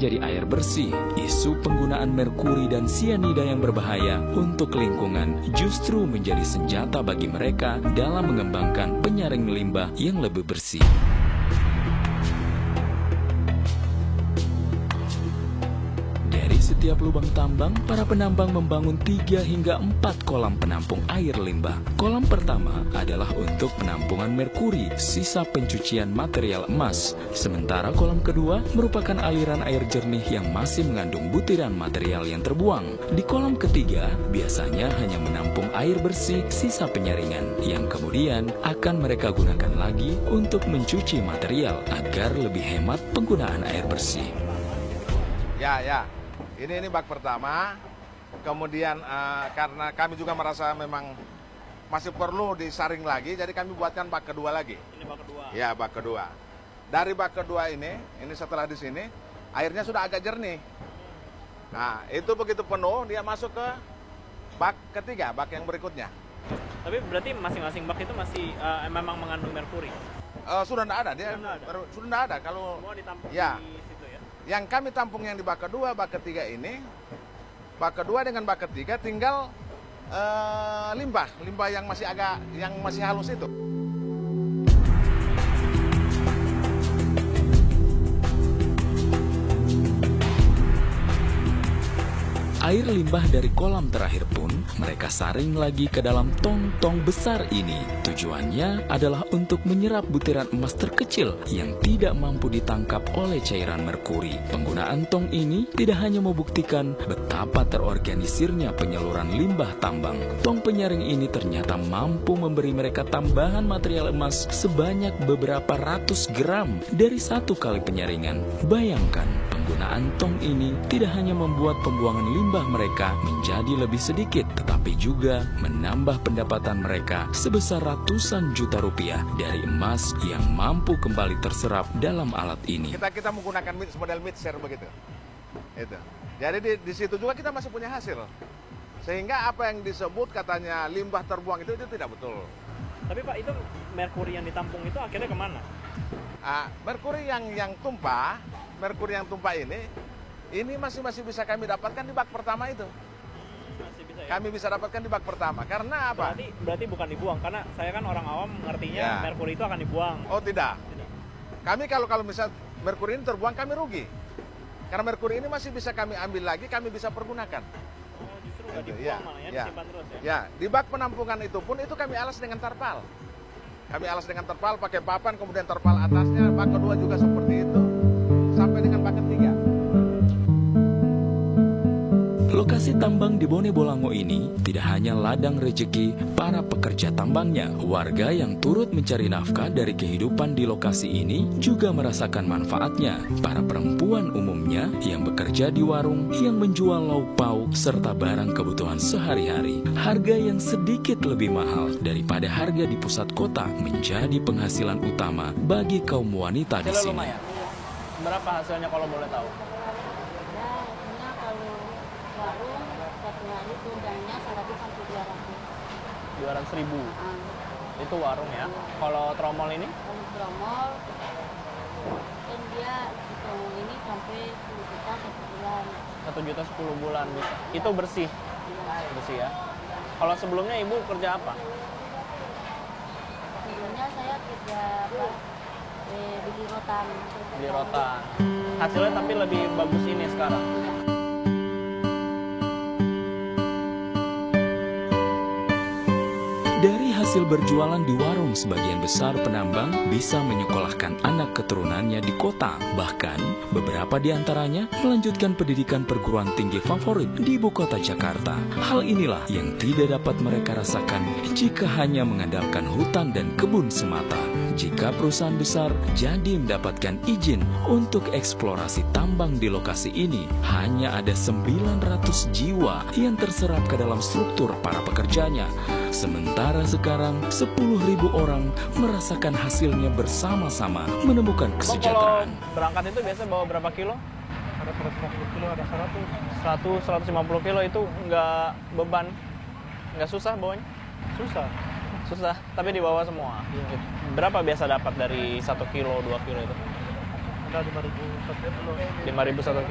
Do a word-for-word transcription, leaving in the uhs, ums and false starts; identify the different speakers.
Speaker 1: menjadi air bersih, isu penggunaan merkuri dan sianida yang berbahaya untuk lingkungan justru menjadi senjata bagi mereka dalam mengembangkan penyaring limbah yang lebih bersih. Setiap lubang tambang, para penambang membangun tiga hingga empat kolam penampung air limbah. Kolam pertama adalah untuk penampungan merkuri, sisa pencucian material emas. Sementara kolam kedua merupakan aliran air jernih yang masih mengandung butiran material yang terbuang. Di kolam ketiga, biasanya hanya menampung air bersih sisa penyaringan, yang kemudian akan mereka gunakan lagi untuk mencuci material agar lebih hemat penggunaan air bersih.
Speaker 2: Ya, ya. Ini ini bak pertama, kemudian uh, karena kami juga merasa memang masih perlu disaring lagi, jadi kami buatkan bak kedua lagi.
Speaker 3: Ini bak kedua?
Speaker 2: Ya, bak kedua. Dari bak kedua ini, ini setelah di sini, airnya sudah agak jernih. Nah, itu begitu penuh, dia masuk ke bak ketiga, bak yang berikutnya.
Speaker 3: Tapi berarti masing-masing bak itu masih uh, memang mengandung merkuri?
Speaker 2: Uh, sudah tidak ada, dia
Speaker 3: sudah tidak ada.
Speaker 2: Sudah tidak ada. Kalau
Speaker 3: semua ditampung
Speaker 2: ya.
Speaker 3: di situ ya?
Speaker 2: Yang kami tampung yang di bak kedua, bak ketiga ini, bak kedua dengan bak ketiga tinggal uh, limbah, limbah yang masih agak, yang masih halus itu.
Speaker 1: Air limbah dari kolam terakhir pun mereka saring lagi ke dalam tong-tong besar ini. Tujuannya adalah untuk menyerap butiran emas terkecil yang tidak mampu ditangkap oleh cairan merkuri. Penggunaan tong ini tidak hanya membuktikan betapa terorganisirnya penyaluran limbah tambang. Tong penyaring ini ternyata mampu memberi mereka tambahan material emas sebanyak beberapa ratus gram dari satu kali penyaringan. Bayangkan, penggunaan tong ini tidak hanya membuat pembuangan limbah mereka menjadi lebih sedikit, tetapi juga menambah pendapatan mereka sebesar ratusan juta rupiah dari emas yang mampu kembali terserap dalam alat ini.
Speaker 2: Kita kita menggunakan model mixer begitu. Itu. Jadi di, di situ juga kita masih punya hasil. Sehingga apa yang disebut katanya limbah terbuang itu itu tidak betul.
Speaker 3: Tapi Pak, itu merkuri yang ditampung itu akhirnya kemana?
Speaker 2: Ah, merkuri yang yang tumpah, merkuri yang tumpah ini, ini masih masih bisa kami dapatkan di bak pertama itu.
Speaker 3: Masih bisa ya?
Speaker 2: Kami bisa dapatkan di bak pertama. Karena apa?
Speaker 3: Berarti, berarti bukan dibuang, karena saya kan orang awam ngertinya
Speaker 2: Ya.
Speaker 3: merkuri itu akan dibuang.
Speaker 2: Oh tidak.
Speaker 3: Tidak.
Speaker 2: Kami kalau kalau misal merkuri ini terbuang kami rugi. Karena merkuri ini masih bisa kami ambil lagi, kami bisa pergunakan.
Speaker 3: Oh, justru nggak
Speaker 2: Itu,
Speaker 3: dibuang
Speaker 2: ya,
Speaker 3: malah ya,
Speaker 2: ya.
Speaker 3: disimpan terus ya?
Speaker 2: Ya, di bak penampungan itu pun itu kami alas dengan tarpal. Kami alas dengan tarpal, pakai papan, kemudian tarpal atasnya, bak kedua juga seperti itu, sampai dengan bak ketiga.
Speaker 1: Lokasi tambang di Bone Bolango ini tidak hanya ladang rejeki para pekerja tambangnya. Warga yang turut mencari nafkah dari kehidupan di lokasi ini juga merasakan manfaatnya. Para perempuan umumnya yang bekerja di warung, yang menjual lauk pauk, serta barang kebutuhan sehari-hari. Harga yang sedikit lebih mahal daripada harga di pusat kota menjadi penghasilan utama bagi kaum wanita di sini.
Speaker 3: Lumayan. Berapa hasilnya kalau boleh tahu?
Speaker 4: Warung satu hari itu undangnya seratus sampai dua ratus.
Speaker 3: dua ratus ribu.
Speaker 4: Ah.
Speaker 3: Itu warung ya. Kalau tromol ini?
Speaker 4: Kalau tromol kan dia hitung ini sampai sepuluh juta satu bulan.
Speaker 3: satu juta sepuluh bulan bisa. Itu bersih.
Speaker 4: Ya.
Speaker 3: Bersih ya. Kalau sebelumnya Ibu kerja apa?
Speaker 4: Sebelumnya saya kerja apa? Eh, beli rotan.
Speaker 3: Di rotan. Hasilnya tapi lebih bagus ini sekarang.
Speaker 4: Ya.
Speaker 1: Dari hasil berjualan di warung, sebagian besar penambang bisa menyekolahkan anak keturunannya di kota. Bahkan, beberapa di antaranya melanjutkan pendidikan perguruan tinggi favorit di ibu kota Jakarta. Hal inilah yang tidak dapat mereka rasakan jika hanya mengandalkan hutan dan kebun semata. Jika perusahaan besar jadi mendapatkan izin untuk eksplorasi tambang di lokasi ini, hanya ada sembilan ratus jiwa yang terserap ke dalam struktur para pekerjanya. Sementara sekarang sepuluh ribu orang merasakan hasilnya bersama-sama menemukan kesejahteraan.
Speaker 3: Kalau berangkat itu biasa bawa berapa kilo?
Speaker 5: Ada seratus lima puluh kilo, ada seratus.
Speaker 3: seratus sampai seratus lima puluh kilo itu nggak beban, nggak susah bawanya?
Speaker 5: Susah.
Speaker 3: Susah, tapi dibawa semua.
Speaker 5: Iya.
Speaker 3: Berapa biasa dapat dari satu kilo, dua kilo itu?
Speaker 5: Ada lima ribu satu kilo.
Speaker 3: lima ribu satu kilo.